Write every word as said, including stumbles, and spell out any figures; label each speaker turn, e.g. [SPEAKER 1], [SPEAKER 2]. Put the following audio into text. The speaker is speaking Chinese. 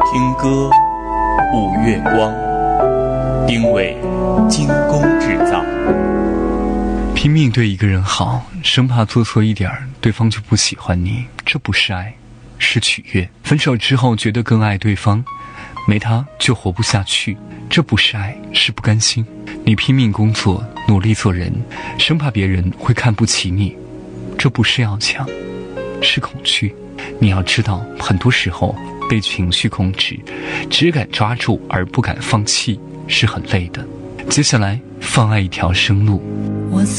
[SPEAKER 1] 听歌，舞月光，定位精工制造。
[SPEAKER 2] 拼命对一个人好，生怕做错一点对方就不喜欢你，这不是爱，是取悦。分手之后觉得更爱对方，没他就活不下去，这不是爱，是不甘心。你拼命工作，努力做人，生怕别人会看不起你，这不是要强，是恐惧。你要知道，很多时候被情绪控制，只敢抓住而不敢放弃，是很累的。接下来放爱一条生路。
[SPEAKER 3] 我